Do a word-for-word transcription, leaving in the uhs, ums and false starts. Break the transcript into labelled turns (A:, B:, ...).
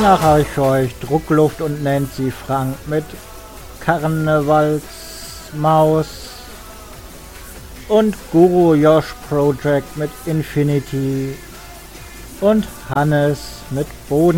A: danach habe ich für euch Druckluft und Nancy Frank mit Karnevalsmaus und Guru Josh Project mit Infinity und Hannes mit Boden.